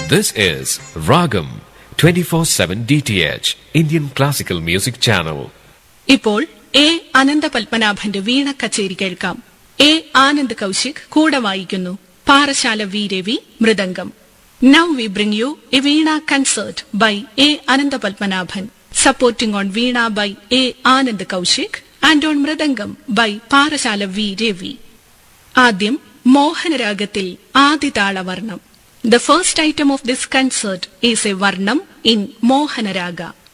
This is Ragam 24/7 DTH Indian Classical Music Channel. ഇപ്പോൾ A അനന്തപത്മനാഭന്റെ വീണ കച്ചേരി കേൾക്കാം. എ ആനന്ദ് കൗശിക് കൂടെ വായിക്കുന്നു. Parassala V Ravi mridangam. Now we bring you a Veena concert by A. Anantapatmanabhan, supporting on Veena by A. Anand Kaushik and on Mridangam by Parashala V. Ravi. ആദ്യം മോഹനരാഗത്തിൽ ആദിതാളവർണം. The first item of this concert is a varnam in Mohanaraga.